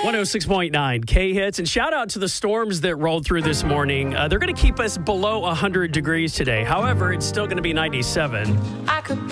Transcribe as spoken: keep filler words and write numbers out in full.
one oh six point nine K-Hits. And shout out to the storms that rolled through this morning. Uh, they're going to keep us below one hundred degrees today. However, it's still going to be ninety-seven. I could